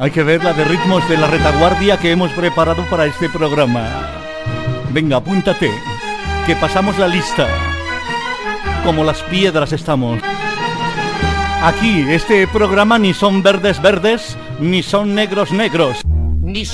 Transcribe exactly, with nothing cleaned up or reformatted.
Hay que ver la de ritmos de la retaguardia que hemos preparado para este programa. Venga, apúntate, que pasamos la lista. Como las piedras estamos. Aquí, este programa ni son verdes verdes, ni son negros negros.